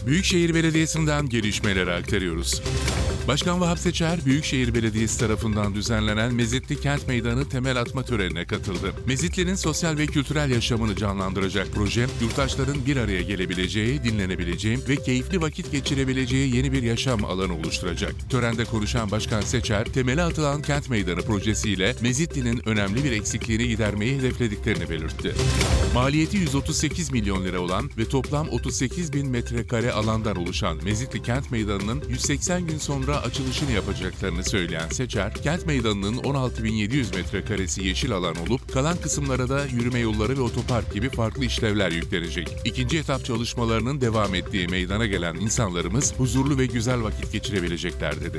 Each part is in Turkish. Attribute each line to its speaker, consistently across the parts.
Speaker 1: Büyükşehir Belediyesi'nden gelişmeleri aktarıyoruz. Başkan Vahap Seçer, Büyükşehir Belediyesi tarafından düzenlenen Mezitli Kent Meydanı temel atma törenine katıldı. Mezitli'nin sosyal ve kültürel yaşamını canlandıracak proje, yurttaşların bir araya gelebileceği, dinlenebileceği ve keyifli vakit geçirebileceği yeni bir yaşam alanı oluşturacak. Törende konuşan Başkan Seçer, temeli atılan Kent Meydanı projesiyle Mezitli'nin önemli bir eksikliğini gidermeyi hedeflediklerini belirtti. Maliyeti 138 milyon lira olan ve toplam 38 bin metrekare alandan oluşan Mezitli Kent Meydanı'nın 180 gün sonra açılışını yapacaklarını söyleyen Seçer, Kent Meydanı'nın 16.700 metrekaresi yeşil alan olup kalan kısımlara da yürüme yolları ve otopark gibi farklı işlevler yüklenecek. İkinci etap çalışmalarının devam ettiği meydana gelen insanlarımız huzurlu ve güzel vakit geçirebilecekler dedi.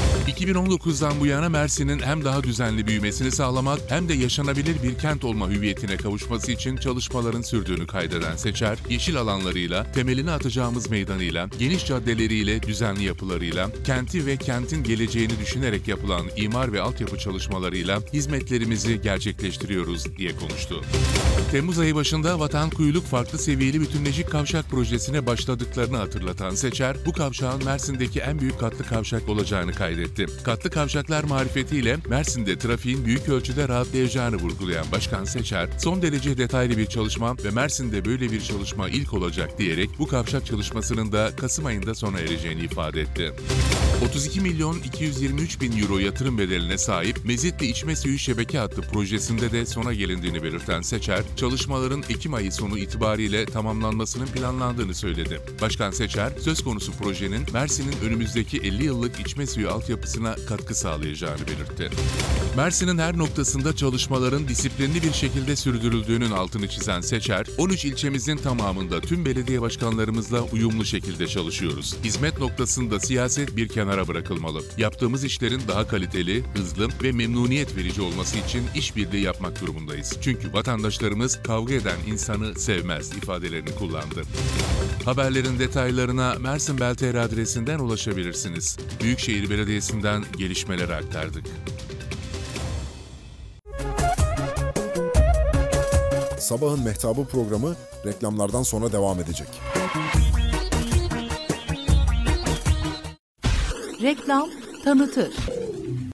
Speaker 1: 2019'dan bu yana Mersin'in hem daha düzenli büyümesini sağlamak hem de yaşanabilir bir kent olma hüviyetine kavuşması için çalışmaların sürdüğünü kaydeden Seçer, yeşil alanlarıyla, temelini atacağımız meydanıyla, geniş caddeleriyle, düzenli yapılarıyla, kenti ve kentin geleceğini düşünerek yapılan imar ve altyapı çalışmalarıyla hizmetlerimizi gerçekleştiriyoruz diye konuştu. Temmuz ayı başında Vatan Kuyuluk farklı seviyeli bütünleşik kavşak projesine başladıklarını hatırlatan Seçer, bu kavşağın Mersin'deki en büyük katlı kavşak olacağını kaydetti. Katlı kavşaklar marifetiyle Mersin'de trafiğin büyük ölçüde rahatlayacağını vurgulayan Başkan Seçer, son derece detaylı bir çalışma ve Mersin'de böyle bir çalışma ilk olacak diyerek bu kavşak çalışmasının da Kasım ayında sona ereceğini ifade etti. 32 milyon 223 bin euro yatırım bedeline sahip Mezitli İçme Suyu Şebeke Hattı projesinde de sona gelindiğini belirten Seçer, çalışmaların Ekim ayı sonu itibariyle tamamlanmasının planlandığını söyledi. Başkan Seçer, söz konusu projenin Mersin'in önümüzdeki 50 yıllık içme suyu altyapısına katkı sağlayacağını belirtti. Mersin'in her noktasında çalışmaların disiplinli bir şekilde sürdürüldüğünün altını çizen Seçer, 13 ilçemizin tamamında tüm belediye başkanlarımızla uyumlu şekilde çalışıyoruz. Hizmet noktasında siyaset bir kenara bırakılmalı. Yaptığımız işlerin daha kaliteli, hızlı ve memnuniyet verici olması için işbirliği yapmak durumundayız. Çünkü vatandaşlarımız kavga eden insanı sevmez ifadelerini kullandı. Haberlerin detaylarına Mersin Bel TR adresinden ulaşabilirsiniz. Büyükşehir Belediyesi'nden gelişmeleri aktardık.
Speaker 2: Sabahın Mehtabı programı reklamlardan sonra devam edecek.
Speaker 3: Reklam tanıtır.